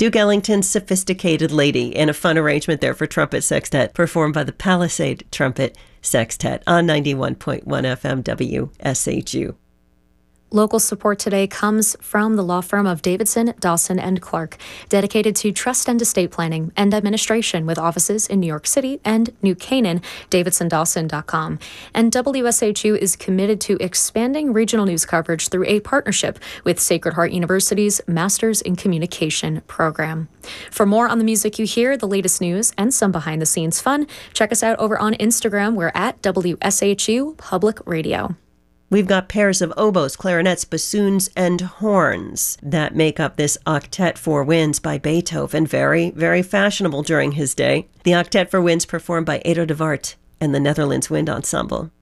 Duke Ellington's Sophisticated Lady in a fun arrangement there for trumpet sextet performed by the Palisade Trumpet Sextet on 91.1 FM WSHU. Local support today comes from the law firm of Davidson, Dawson & Clark, dedicated to trust and estate planning and administration with offices in New York City and New Canaan, davidsondawson.com. And WSHU is committed to expanding regional news coverage through a partnership with Sacred Heart University's Masters in Communication program. For more on the music you hear, the latest news, and some behind-the-scenes fun, check us out over on Instagram. We're at WSHU Public Radio. We've got pairs of oboes, clarinets, bassoons, and horns that make up this Octet for Winds by Beethoven, very, very fashionable during his day. The Octet for Winds performed by Edo de Waard and the Netherlands Wind Ensemble.